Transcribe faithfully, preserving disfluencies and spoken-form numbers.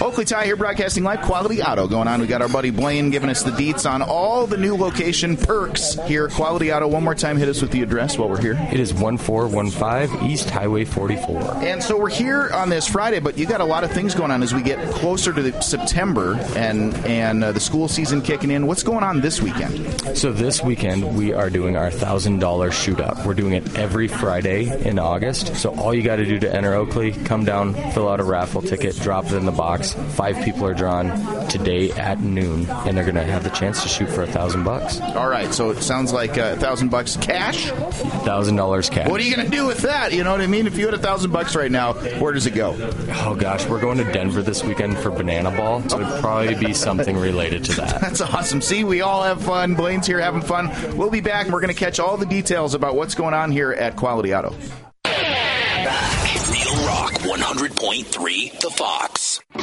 Oakley Ty here, broadcasting live. Quality Auto going on. We got our buddy Blaine giving us the deets on all the new location perks here. Quality Auto, one more time, hit us with the address while we're here. It is one four one five East Highway forty-four. And so we're here on this Friday, but you got a lot of things going on as we get closer to the September and and uh, the school season kicking in. What's going on this weekend? So this weekend we are doing our one thousand dollars shoot up. We're doing it every Friday in August. So all you got to do to enter Oakley, come down, fill out a raffle ticket, drop it in the box. Five people are drawn today at noon, and they're going to have the chance to shoot for a thousand bucks. All right, so it sounds like a thousand bucks cash. Thousand dollars cash. What are you going to do with that? You know what I mean? If you had a thousand bucks right now, where does it go? Oh gosh, we're going to Denver this weekend for Banana Ball, so it'd probably be something related to that. That's awesome. See, we all have fun. Blaine's here having fun. We'll be back, and we're going to catch all the details about what's going on here at Quality Auto. Back. Real Rock one hundred point three, The Fox.